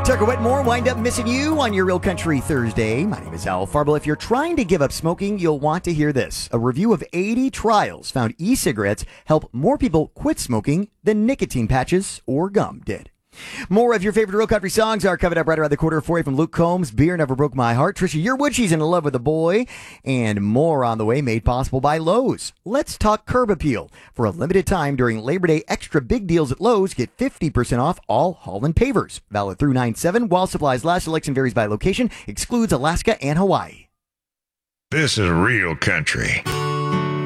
Tucker Whitmore, wind up missing you on your Real Country Thursday. My name is Al Farble. If you're trying to give up smoking, you'll want to hear this. A review of 80 trials found e-cigarettes help more people quit smoking than nicotine patches or gum did. More of your favorite Real Country songs are coming up right around the corner for you from Luke Combs. Beer Never Broke My Heart. Trisha Yearwood, she's in love with a boy. And more on the way, made possible by Lowe's. Let's talk curb appeal. For a limited time during Labor Day, extra big deals at Lowe's. Get 50% off all Holland pavers. Valid through 9/7 while supplies last. Selection varies by location. Excludes Alaska and Hawaii. This is Real Country.